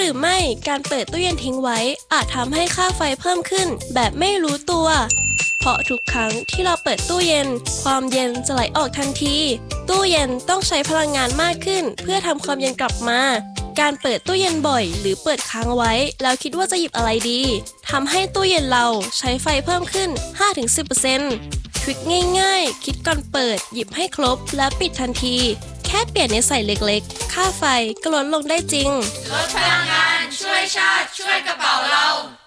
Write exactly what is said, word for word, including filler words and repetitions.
รือไม่การเปิดตู้เย็นทิ้งไว้อาจทำให้ค่าไฟเพิ่มขึ้นแบบไม่รู้ตัวเพราะทุกครั้งที่เราเปิดตู้เย็นความเย็นจะไหลออกทันทีตู้เย็นต้องใช้พลังงานมากขึ้นเพื่อทำความเย็นกลับมาการเปิดตู้เย็นบ่อยหรือเปิดค้างไว้แล้วคิดว่าจะหยิบอะไรดีทำให้ตู้เย็นเราใช้ไฟเพิ่มขึ้น ห้าถึงสิบเปอร์เซ็นต์ ทริคง่ายๆคิดก่อนเปิดหยิบให้ครบแล้วปิดทันทีแค่เปลี่ยนนิสัยเล็กๆค่าไฟก็ลดลงได้จริงลดพลังงานช่วยชาติช่วยกระเป๋าเรา